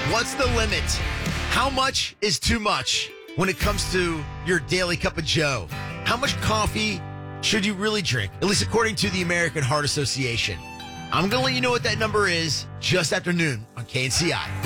What's the limit? How much is too much when it comes to your daily cup of joe? How much coffee should you really drink? At least according to the American Heart Association. I'm going to let you know what that number is just after noon on KNCI.